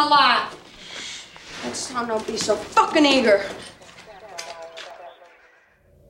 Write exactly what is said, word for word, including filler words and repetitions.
my life. Next time, don't be so fucking eager.